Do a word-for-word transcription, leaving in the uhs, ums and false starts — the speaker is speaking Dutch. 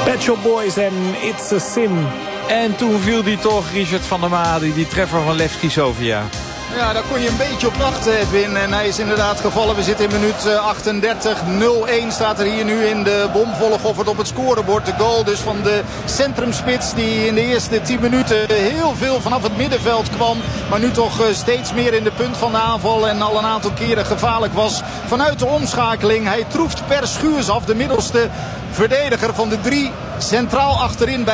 Pet Shop Boys en It's a Sin. En toen viel die toch, Richard van der Made, die treffer van Levski Sofia. Ja, daar kon je een beetje op wachten, Edwin. En hij is inderdaad gevallen. We zitten in minuut achtendertig. nul een staat er hier nu in de bomvolle Goffert op het scorebord. De goal dus van de centrumspits die in de eerste tien minuten heel veel vanaf het middenveld kwam. Maar nu toch steeds meer in de punt van de aanval. En al een aantal keren gevaarlijk was vanuit de omschakeling. Hij troeft Per Schuurs af, de middelste verdediger van de drie. Centraal achterin bij